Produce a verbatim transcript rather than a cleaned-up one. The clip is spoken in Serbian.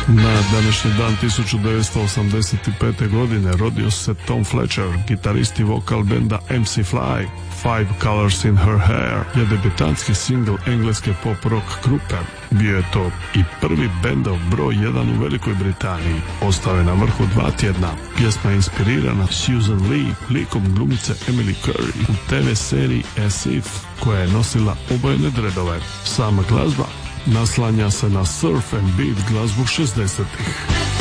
Na današnji dan tisuću devetsto osamdeset pete. godine rodio se Tom Fletcher, gitarist i vokal benda em si Fly. Five Colors in Her Hair je debitantski singl engleske pop-rock grupe. Bio je to i prvi bendov broj jedan u Velikoj Britaniji. Ostao je na vrhu dva tjedna. Pjesma je inspirirana Susan Lee, likom glumice Emily Curry u te ve seriji As If, koja je nosila obojene dredove. Sama glazba naslanja se na surf and beat glazbu šezdesetih.